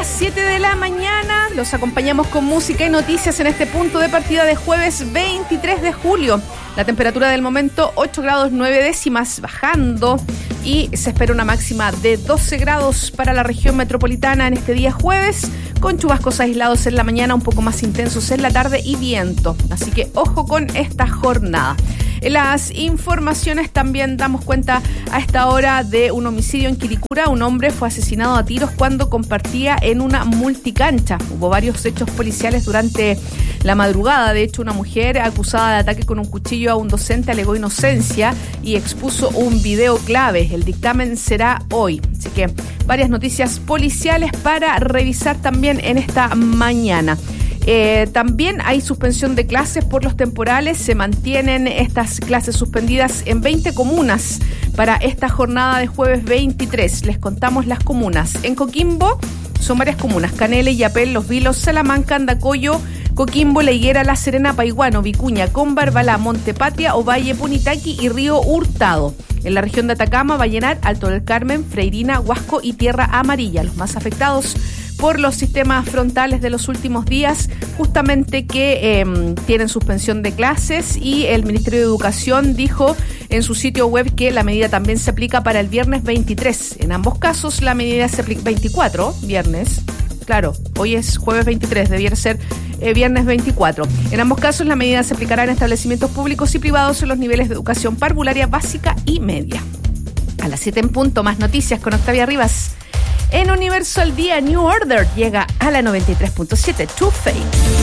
las 7 de la mañana. Los acompañamos con música y noticias en este punto de partida de jueves 23 de julio. La temperatura del momento 8 grados 9 décimas, bajando, y se espera una máxima de 12 grados para la región metropolitana en este día jueves, con chubascos aislados en la mañana, un poco más intensos en la tarde y viento. Así que ojo con esta jornada. En las informaciones también damos cuenta a esta hora de un homicidio en Quilicura. Un hombre fue asesinado a tiros cuando compartía en una multicancha. Hubo varios hechos policiales durante la madrugada. De hecho, una mujer acusada de ataque con un cuchillo a un docente alegó inocencia y expuso un video clave. El dictamen será hoy. Así que varias noticias policiales para revisar también en esta mañana. También hay suspensión de clases por los temporales. Se mantienen estas clases suspendidas en 20 comunas para esta jornada de jueves 23. Les contamos las comunas. En Coquimbo son varias comunas: Canele, Yapel, Los Vilos, Salamanca, Andacollo, Coquimbo, La Higuera, La Serena, Paiguano, Vicuña, Combar, Balá, Montepatria, Ovalle, Punitaqui y Río Hurtado. En la región de Atacama, Vallenar, Alto del Carmen, Freirina, Huasco y Tierra Amarilla, los más afectados por los sistemas frontales de los últimos días, justamente que tienen suspensión de clases, y el Ministerio de Educación dijo en su sitio web que la medida también se aplica para el viernes 23. En ambos casos la medida se aplica 24, viernes. Claro, hoy es jueves 23, debiera ser viernes 24. En ambos casos la medida se aplicará en establecimientos públicos y privados en los niveles de educación parvularia básica y media. A las 7 en punto, más noticias con Octavia Rivas. En Universo al Día, New Order llega a la 93.7, Too Fake.